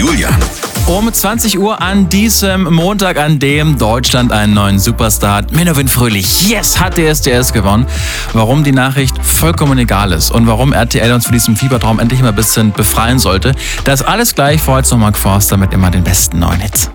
Julian. Um 20 Uhr an diesem Montag, an dem Deutschland einen neuen Superstar hat. Menno Fröhlich, yes, hat DSDS gewonnen. Warum die Nachricht vollkommen egal ist und warum RTL uns von diesem Fiebertraum endlich mal ein bisschen befreien sollte, das alles gleich. Vorher noch Mark Forster mit immer den besten neuen Hits.